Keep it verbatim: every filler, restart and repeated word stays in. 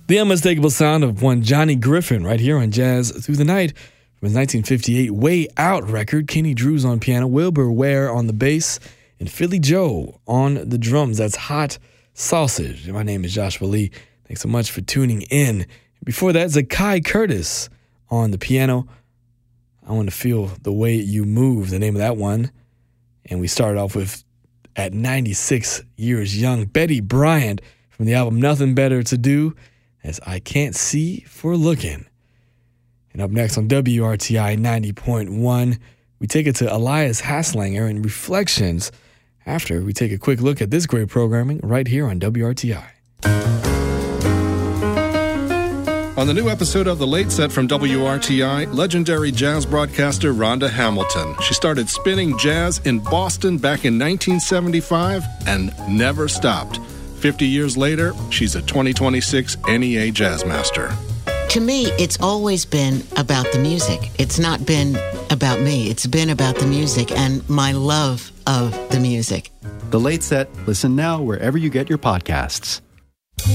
The unmistakable sound of one Johnny Griffin right here on Jazz Through the Night from his nineteen fifty-eight Way Out record. Kenny Drews on piano, Wilbur Ware on the bass, and Philly Joe on the drums. That's Hot Sausage. My name is Joshua Lee. Thanks so much for tuning in. Before that, Zakai Curtis on the piano. I Want to Feel the Way You Move, the name of that one. And we started off with, at ninety-six years young, Betty Bryant from the album Nothing Better to Do, as I Can't See for Looking. And up next on W R T I ninety point one, we take it to Elias Haslanger and Reflections after we take a quick look at this great programming right here on W R T I. On the new episode of The Late Set from W R T I, legendary jazz broadcaster Rhonda Hamilton. She started spinning jazz in Boston back in nineteen seventy-five and never stopped. fifty years later, she's a twenty twenty-six N E A Jazz Master. To me, it's always been about the music. It's not been about me. It's been about the music and my love of the music. The Late Set. Listen now wherever you get your podcasts.